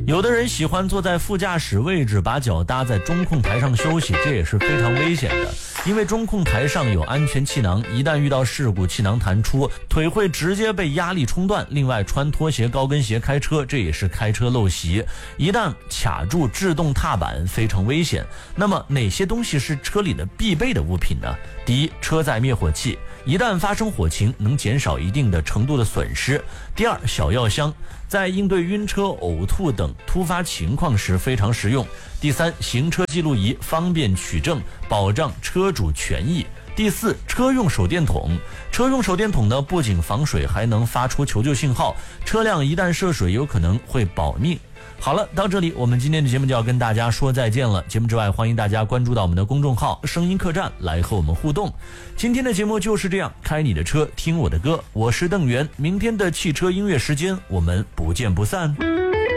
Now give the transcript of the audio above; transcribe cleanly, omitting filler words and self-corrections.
有的人喜欢坐在副驾驶位置，把脚搭在中控台上休息，这也是非常危险的，因为中控台上有安全气囊，一旦遇到事故，气囊弹出，腿会直接被压力冲断。另外，穿拖鞋、高跟鞋开车，这也是开车陋习，一旦卡住制动踏板，非常危险。那么哪些东西是车里的必备的物品呢？第一，车载灭火器，一旦发生火情，能减少一定的程度的损失。第二，小药箱，在应对晕车、呕吐等突发情况时非常实用。第三，行车记录仪，方便取证，保障车主权益。第四，车用手电筒，车用手电筒呢，不仅防水，还能发出求救信号，车辆一旦涉水，有可能会保命。好了，到这里我们今天的节目就要跟大家说再见了。节目之外，欢迎大家关注到我们的公众号声音客栈来和我们互动。今天的节目就是这样，开你的车，听我的歌，我是邓源。明天的汽车音乐时间，我们不见不散。